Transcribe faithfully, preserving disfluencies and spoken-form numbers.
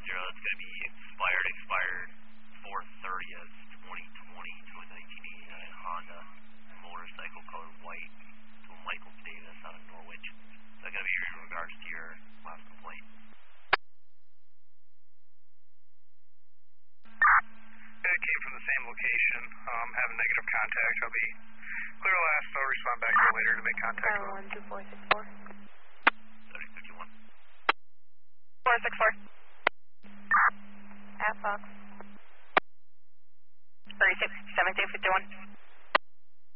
zero. That's going to be expired, expired four thirtieth, twenty twenty to a nineteen eighty-nine Honda motorcycle color white to a Michael Davis out of Norwich. Is that going to be in regards to your last complaint? It came from the same location. Um, have a negative contact. I'll be clear last. I'll respond back here later to make contact. one two four six four.